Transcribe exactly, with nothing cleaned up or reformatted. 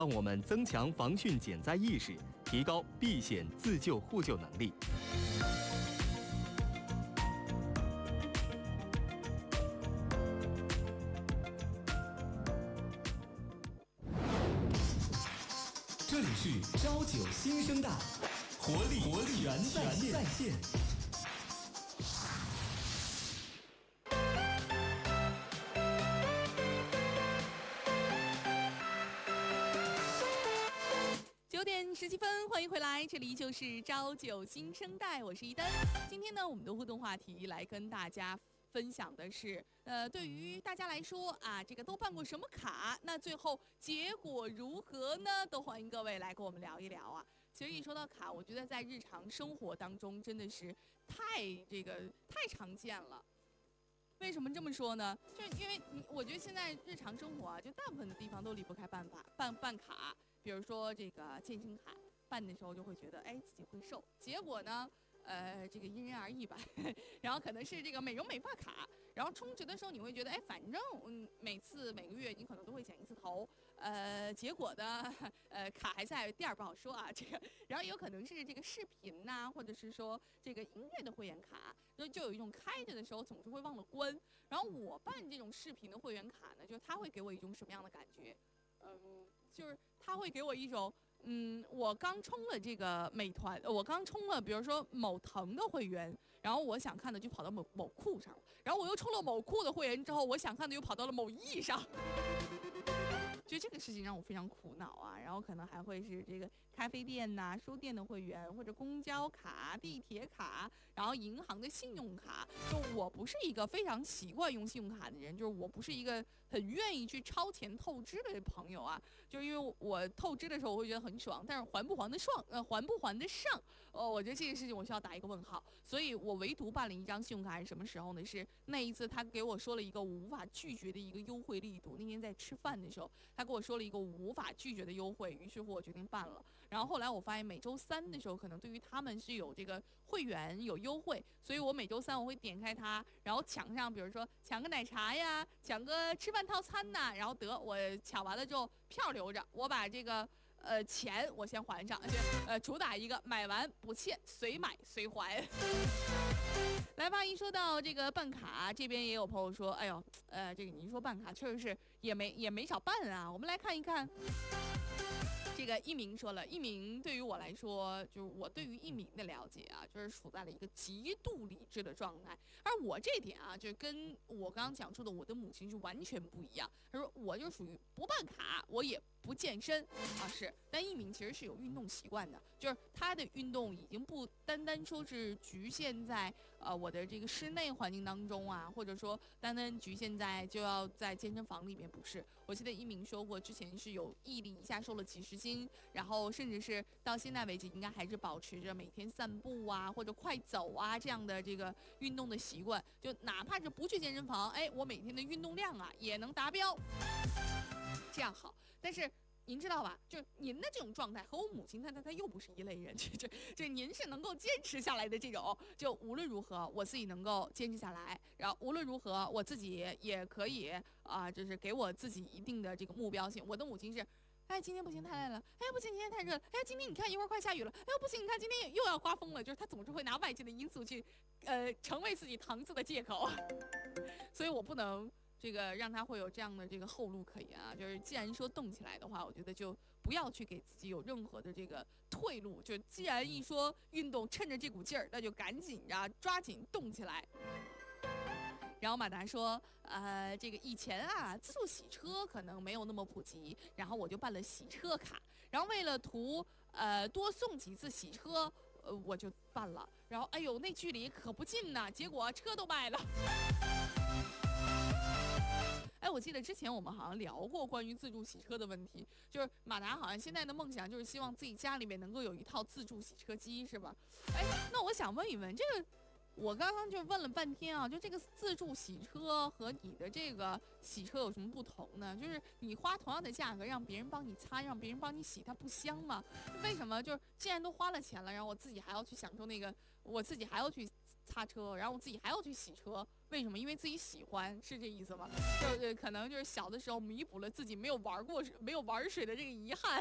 让我们增强防汛减灾意识，提高避险自救互救能力。 这里是朝九新生代，活力活力全在线。在线九点十七分，欢迎回来，这里就是朝九新生代，我是一丹。今天呢，我们的互动话题来跟大家分享的是，呃，对于大家来说啊，这个都办过什么卡？那最后结果如何呢？都欢迎各位来跟我们聊一聊啊。其实一说到卡，我觉得在日常生活当中真的是太这个太常见了。为什么这么说呢？就是因为你，我觉得现在日常生活啊，就大部分的地方都离不开办法办办卡。比如说这个健身卡，办的时候就会觉得，哎，自己会瘦。结果呢？呃，这个因人而异吧，然后可能是这个美容美发卡，然后充值的时候你会觉得，哎，反正嗯，每次每个月你可能都会剪一次头，呃，结果呢，呃，卡还在，第二不好说啊，这个，然后有可能是这个视频呐、啊，或者是说这个音乐的会员卡，就就有一种开着的时候总是会忘了关。然后我办这种视频的会员卡呢，就它会给我一种什么样的感觉？嗯，就是它会给我一种。嗯，我刚充了这个美团，我刚充了，比如说某腾的会员，然后我想看的就跑到某某酷上了，然后我又充了某酷的会员之后，我想看的又跑到了某易上。就这个事情让我非常苦恼啊，然后可能还会是这个咖啡店呐、啊、书店的会员，或者公交卡、地铁卡，然后银行的信用卡。就我不是一个非常习惯用信用卡的人，就是我不是一个很愿意去超前透支的朋友啊。就是因为我透支的时候我会觉得很爽，但是还不还得上，呃，还不还得上，哦，我觉得这件事情我需要打一个问号。所以我唯独办了一张信用卡是什么时候呢？是那一次他给我说了一个我无法拒绝的一个优惠力度。那天在吃饭的时候。他跟我说了一个无法拒绝的优惠，于是乎我决定办了。然后后来我发现每周三的时候，可能对于他们是有这个会员有优惠，所以我每周三我会点开它，然后抢上，比如说抢个奶茶呀，抢个吃饭套餐呐，然后得我抢完了之后票留着，我把这个呃钱我先还上，就呃主打一个买完不欠，随买随还。来吧，一说到这个办卡，这边也有朋友说，哎呦，呃，这个你一说办卡，确实是也没也没少办啊。我们来看一看，这个一鸣说了，一鸣对于我来说，就是我对于一鸣的了解啊，就是处在了一个极度理智的状态。而我这点啊，就跟我刚刚讲述的我的母亲是完全不一样。他说我就属于不办卡，我也不健身啊，是，但一鸣其实是有运动习惯的，就是他的运动已经不单单说是局限在呃我的这个室内环境当中啊，或者说单单局限在就要在健身房里面，不是。我记得一鸣说过，之前是有毅力一下瘦了几十斤，然后甚至是到现在为止，应该还是保持着每天散步啊或者快走啊这样的这个运动的习惯，就哪怕是不去健身房，哎，我每天的运动量啊也能达标。这样好，但是您知道吧？就您的这种状态和我母亲她她她又不是一类人，就就就您是能够坚持下来的这种，就无论如何我自己能够坚持下来，然后无论如何我自己也可以啊、呃，就是给我自己一定的这个目标性。我的母亲是。哎，今天不行，太累了。哎，不行，今天太热了。哎，今天你看一会儿快下雨了。哎，不行，你看今天又要刮风了。就是他总是会拿外界的因素去，呃，成为自己搪塞的借口。所以我不能。这个让他会有这样的这个后路可言啊，就是既然说动起来的话，我觉得就不要去给自己有任何的这个退路。就既然一说运动，趁着这股劲儿，那就赶紧啊，抓紧动起来。然后马达说，呃，这个以前啊，自助洗车可能没有那么普及，然后我就办了洗车卡，然后为了图呃多送几次洗车，呃我就办了，然后哎呦那距离可不近呐，结果车都卖了。哎，我记得之前我们好像聊过关于自助洗车的问题，就是马达好像现在的梦想就是希望自己家里面能够有一套自助洗车机，是吧？哎，那我想问一问，这个我刚刚就问了半天啊，就这个自助洗车和你的这个洗车有什么不同呢？就是你花同样的价格让别人帮你擦，让别人帮你洗，它不香吗？为什么？就是既然都花了钱了，然后我自己还要去享受那个，我自己还要去擦车，然后我自己还要去洗车，为什么？因为自己喜欢，是这意思吗？就可能就是小的时候弥补了自己没有玩过、没有玩水的这个遗憾。